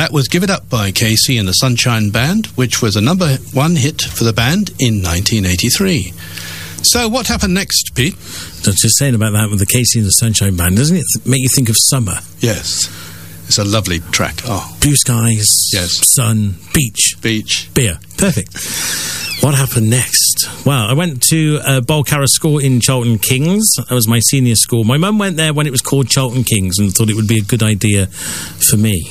That was Give It Up by Casey and the Sunshine Band, which was a number one hit for the band in 1983. So what happened next, Pete? I was just saying about that with the Casey and the Sunshine Band. Doesn't it make you think of summer? Yes. It's a lovely track. Oh, blue skies, yes, sun, beach, beer. Perfect. What happened next? Well, I went to Bolcarra School in Chalton Kings. That was my senior school. My mum went there when it was called Chalton Kings and thought it would be a good idea for me.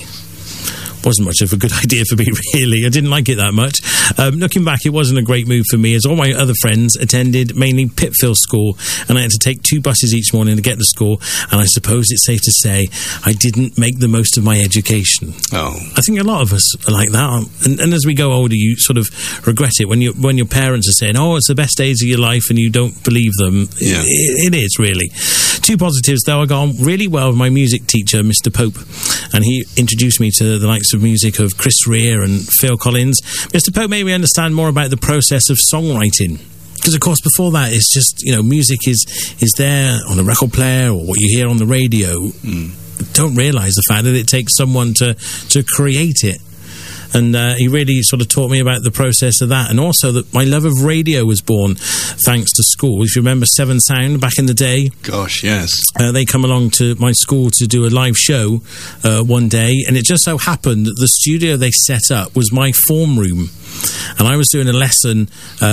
Wasn't much of a good idea for me, really. I didn't like it that much. Looking back, it wasn't a great move for me, as all my other friends attended mainly Pitfield School, and I had to take 2 buses each morning to get to school, and I suppose it's safe to say I didn't make the most of my education. Oh. I think a lot of us are like that, and as we go older, you sort of regret it when your parents are saying, oh, it's the best days of your life, and you don't believe them. Yeah. It is, really. 2 positives, though. I got on really well with my music teacher, Mr. Pope, and he introduced me to the likes of music of Chris Rea and Phil Collins. Mr. Pope made me understand more about the process of songwriting. Because, of course, before that, it's just, music is there on a record player or what you hear on the radio. Don't realise the fact that it takes someone to create it. And he really sort of taught me about the process of that. And also that my love of radio was born thanks to school. If you remember Seven Sound back in the day. Gosh, yes. They come along to my school to do a live show one day. And it just so happened that the studio they set up was my form room. And I was doing a lesson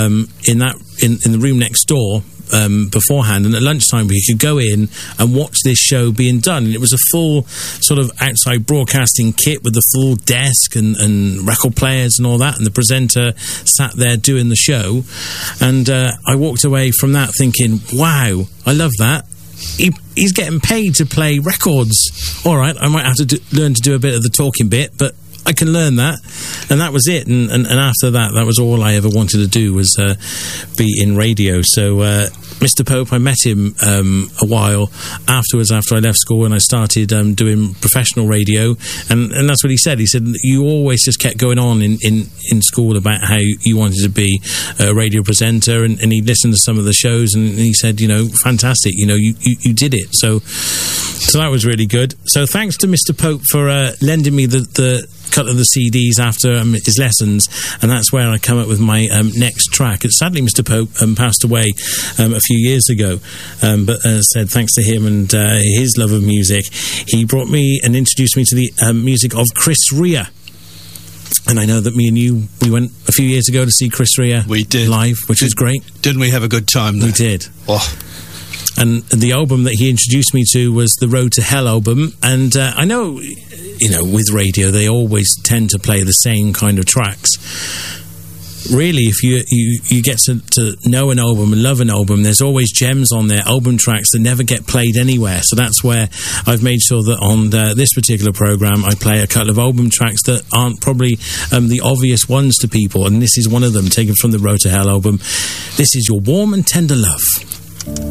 in the room next door beforehand, and at lunchtime we could go in and watch this show being done. And it was a full sort of outside broadcasting kit with the full desk and record players and all that, and the presenter sat there doing the show. And I walked away from that thinking, wow, I love that. He's getting paid to play records. All right, I might have to learn to do a bit of the talking bit, but I can learn that. And that was it. And after that was all I ever wanted to do, was be in radio. So Mr. Pope, I met him a while afterwards, after I left school, and I started doing professional radio. And that's what he said. He said, you always just kept going on in school about how you wanted to be a radio presenter. And he listened to some of the shows, and he said, fantastic, you did it. So that was really good. So thanks to Mr. Pope for lending me the cut of the CDs after his lessons, and that's where I come up with my next track. Sadly, Mr. Pope passed away a few years ago, but as I said, thanks to him and his love of music, he brought me and introduced me to the music of Chris Rea. And I know that me and you, we went a few years ago to see Chris Rea live, which was great. Didn't we have a good time there? We did. Oh. And the album that he introduced me to was the Road to Hell album. And I know, with radio, they always tend to play the same kind of tracks. Really, if you get to know an album and love an album, there's always gems on there, album tracks that never get played anywhere. So that's where I've made sure that on this particular programme, I play a couple of album tracks that aren't probably the obvious ones to people. And this is one of them, taken from the Road to Hell album. This is Your Warm and Tender Love.